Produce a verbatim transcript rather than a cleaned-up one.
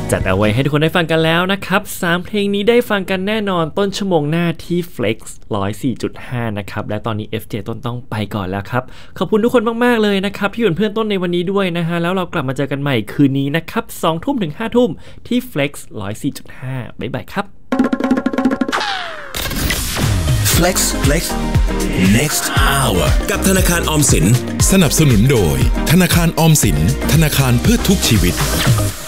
จัดเอาไว้ให้ทุกคนได้ฟังกันแล้วนะครับสามเพลงนี้ได้ฟังกันแน่นอนต้นชั่วโมงหน้าที่ Flex หนึ่งร้อยสี่จุดห้า นะครับและตอนนี้ เอฟ เจ ต้นต้องไปก่อนแล้วครับขอบคุณทุกคนมากๆเลยนะครับที่อยู่เป็นเพื่อนต้นในวันนี้ด้วยนะฮะแล้วเรากลับมาเจอกันใหม่คืนนี้นะครับ สองทุ่มถึงห้าทุ่มที่ Flex หนึ่งร้อยสี่จุดห้า บ๊ายบายครับ Flex Flex Next Hour กับธนาคารออมสินสนับสนุนโดยธนาคารออมสินธนาคารเพื่อทุกชีวิต